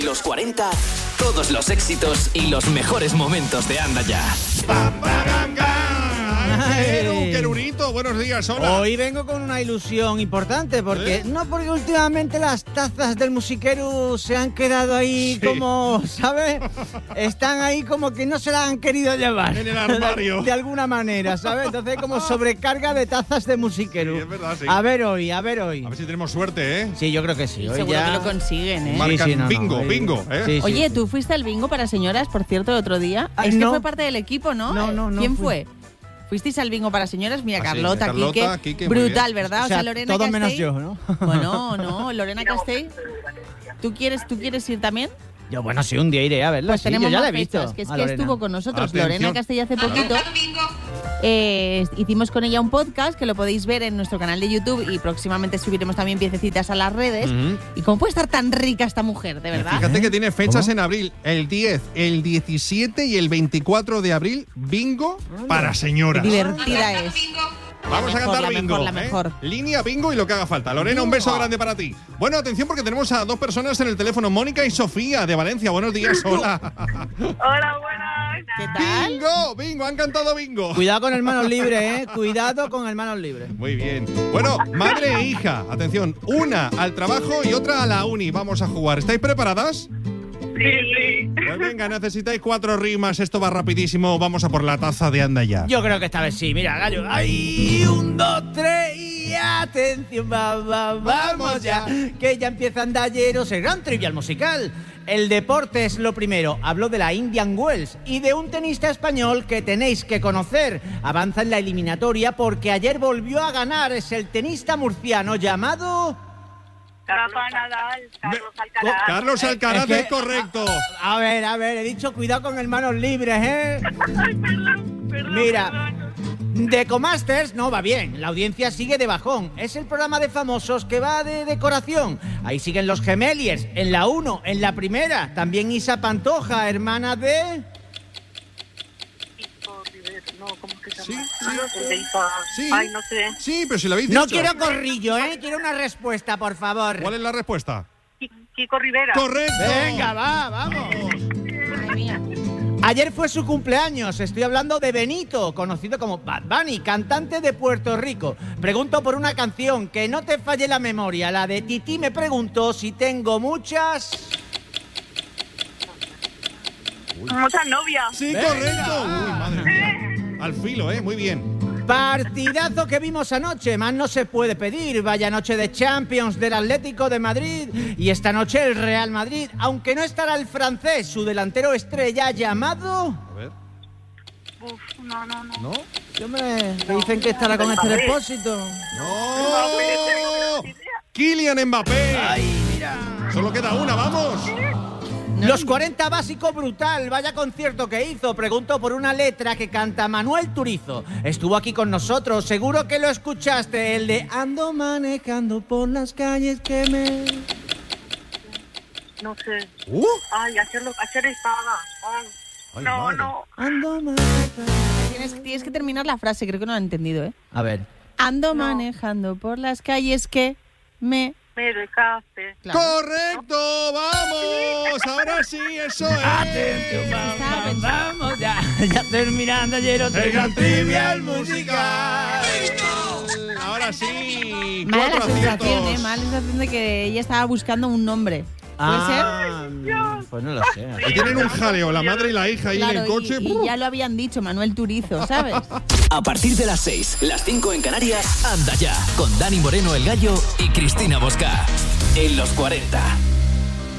Los 40, todos los éxitos y los mejores momentos de Anda Ya. Querurito, buenos días, hola. Hoy vengo con una ilusión importante, porque no porque últimamente las tazas del musiquero se han quedado ahí como, ¿sabes? Están ahí como que no se las han querido llevar. En el armario. De alguna manera, ¿sabes? Entonces como sobrecarga de tazas de musiquero. Sí, es verdad, sí. A ver hoy. A ver si tenemos suerte, ¿eh? Sí, yo creo que sí. Hoy Seguro ya que lo consiguen, ¿eh? Marcan bingo, ¿eh? Sí, Oye, tú fuiste al bingo para señoras, por cierto, el otro día. Ay, es que no. fue parte del equipo, ¿no? No ¿Quién fui. fue? ¿Fuisteis al bingo para señoras? Mira, Ah, sí, Carlota, Carlota, Quique. Quique, muy Brutal, bien. ¿verdad? O sea, Lorena todo Castell. menos yo, ¿no? Bueno, no, Lorena Castell. ¿Tú quieres ir también? Yo, bueno, sí, un día iré a verla. Pues sí, tenemos yo ya más la he visto. fechas, que es a que Lorena. estuvo con nosotros. Atención. Lorena Castell hace poquito. Hicimos con ella un podcast que lo podéis ver en nuestro canal de YouTube y próximamente subiremos también piececitas a las redes. Y cómo puede estar tan rica esta mujer, de verdad. Fíjate que tiene fechas ¿Cómo? en abril, el 10, el 17 y el 24 de abril, bingo para señoras. Divertida es. Vamos a cantar bingo. La mejor. Línea bingo y lo que haga falta. Lorena, un beso grande para ti. Bueno, atención porque tenemos a dos personas en el teléfono, Mónica y Sofía de Valencia. Buenos días, hola. Hola, buenas. ¿Qué tal? Bingo, han cantado bingo. Cuidado con el manos libres, Cuidado con el manos libres. Muy bien. Bueno, madre e hija, atención, una al trabajo y otra a la uni. Vamos a jugar. ¿Estáis preparadas? Sí. Pues venga, necesitáis 4 rimas, esto va rapidísimo. Vamos a por la taza de Anda Ya. Yo creo que esta vez sí. Mira, gallo. ¡Ay! 1, 2, 3 y atención, vamos ya. Que ya empieza Andayeros, el gran trivial musical. El deporte es lo primero. Hablo de la Indian Wells y de un tenista español que tenéis que conocer. Avanza en la eliminatoria porque ayer volvió a ganar. Es el tenista murciano llamado... Rafa Nadal, Carlos Alcaraz. Carlos Alcaraz Es es que- correcto. A ver, he dicho cuidado con el manos libres, ¿eh? Ay, perdón. Mira, Decomasters no va bien, la audiencia sigue de bajón. Es el programa de famosos que va de decoración. Ahí siguen los Gemeliers, en la 1, en la primera. También Isa Pantoja, hermana de... No, ¿cómo que se Sí, llama? sí. No sé, Isa. Sí. Ay, no sé. Sí, pero si lo habéis No dicho. quiero corrillo, quiero una respuesta, por favor. ¿Cuál es la respuesta? Kiko Rivera. ¡Correcto! Venga, vamos. Madre mía. Ayer fue su cumpleaños, estoy hablando de Benito, conocido como Bad Bunny, cantante de Puerto Rico. Pregunto por una canción, que no te falle la memoria, la de Tití me preguntó si tengo muchas... Muchas novias. Sí, Venga. correcto. Uy, madre mía. Al filo, muy bien. Partidazo que vimos anoche, más no se puede pedir. Vaya noche de Champions del Atlético de Madrid y esta noche el Real Madrid, aunque no estará el francés, su delantero estrella llamado... A ver. Uf, no. ¿No? ¿Qué hombre? Que dicen que estará con este depósito. ¡No! Kylian Mbappé. Ay, mira. Solo queda una, vamos. Los 40 básico brutal, vaya concierto que hizo. Pregunto por una letra que canta Manuel Turizo. Estuvo aquí con nosotros, seguro que lo escuchaste. El de ando manejando por las calles que me... No sé. Ay, ayer estaba. Ay. Ay, No, madre. no. Ando manejando... Tienes que terminar la frase, creo que no lo han entendido, ¿eh? A ver. Ando No. manejando por las calles que me... Me dejaste. Claro. ¡Correcto! ¡Vamos! Ahora sí, eso es. Vamos ya terminando ayer otro El gran trivial musical. Ahora sí. Mala 4 sensación, aciertos. mala sensación de que ella estaba buscando un nombre. ¿Puede ser? Pues no lo sé. Y tienen un jaleo, la madre y la hija ahí en el coche. y ya lo habían dicho, Manuel Turizo, ¿sabes? A partir de las 6, las 5 en Canarias, Anda Ya, con Dani Moreno el Gallo y Cristina Bosca. En los 40.